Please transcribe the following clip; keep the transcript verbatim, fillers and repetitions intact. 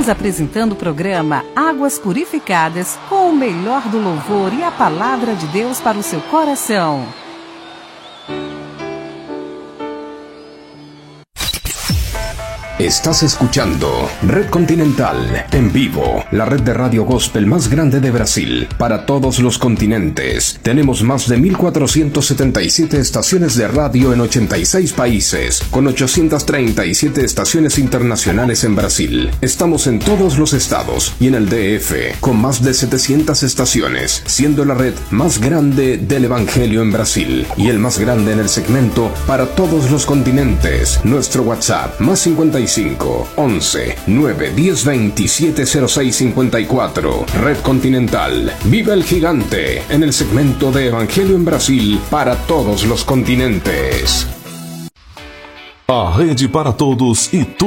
Estamos apresentando o programa Águas Purificadas com o melhor do louvor e a palavra de Deus para o seu coração. Estás escuchando Red Continental en vivo, la red de radio gospel más grande de Brasil, para todos los continentes. Tenemos más de mil cuatrocientas setenta y siete estaciones de radio en ochenta y seis países, con ochocientas treinta y siete estaciones internacionales en Brasil. Estamos en todos los estados y en el D F, con más de setecientas estaciones, siendo la red más grande del Evangelio en Brasil y el más grande en el segmento para todos los continentes. Nuestro WhatsApp, más cincuenta y cinco, once, nueve, diez, veintisiete, cero seis, cincuenta y cuatro. Red Continental. Viva el gigante en el segmento de Evangelio en Brasil para todos los continentes. A rede para todos e tudo.